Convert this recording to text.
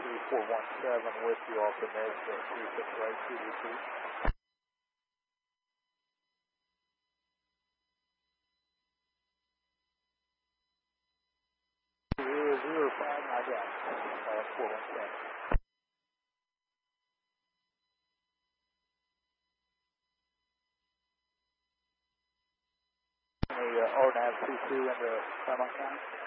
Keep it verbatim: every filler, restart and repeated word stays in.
three four one seven with you off the mid, so three six right, two two. Zero zero five, my down, uh, four one seven. The uh, R N A V two two into Claremont County.